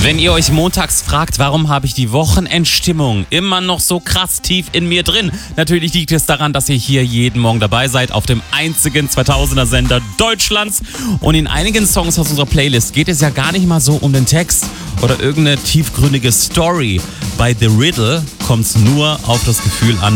Wenn ihr euch montags fragt, warum habe ich die Wochenendstimmung immer noch so krass tief in mir drin? Natürlich liegt es daran, dass ihr hier jeden Morgen dabei seid auf dem einzigen 2000er Sender Deutschlands. Und in einigen Songs aus unserer Playlist geht es ja gar nicht mal so um den Text oder irgendeine tiefgründige Story. Bei The Riddle kommt es nur auf das Gefühl an,